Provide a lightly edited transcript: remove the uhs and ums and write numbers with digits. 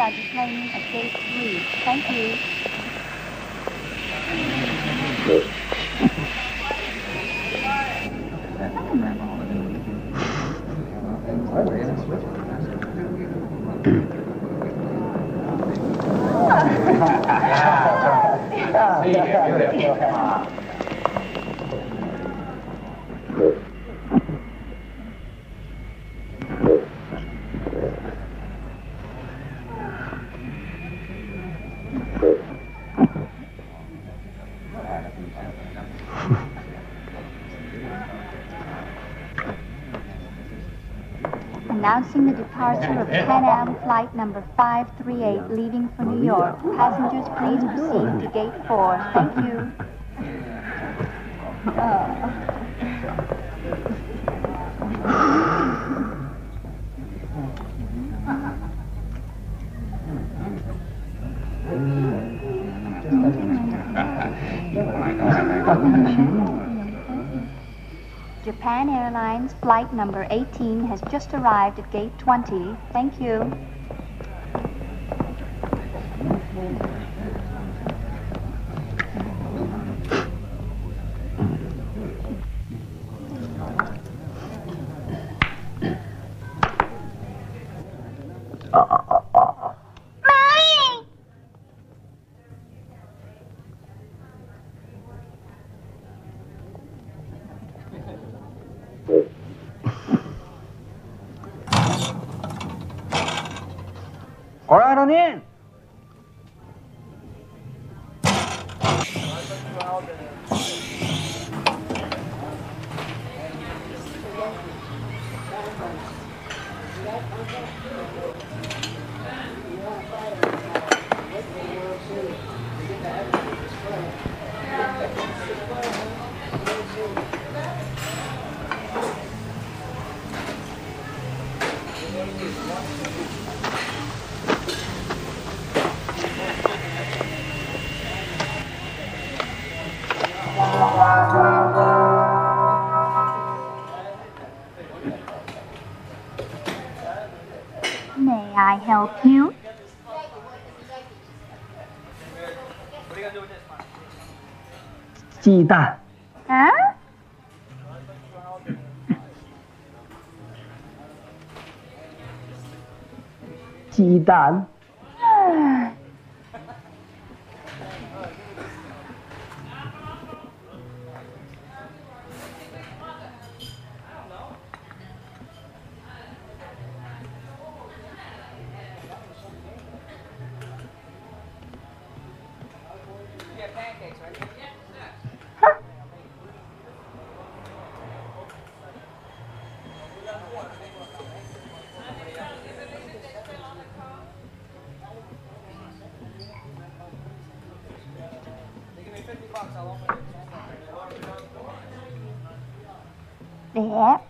are deplaning at gate 3. Thank you. Announcing the departure of Pan Am flight number 538 leaving for New York. Passengers, please proceed to gate 4. Thank you. Japan Airlines flight number 18 has just arrived at gate 20. Thank you. All right, on in. May I help you? Huh? 鸡蛋。 There.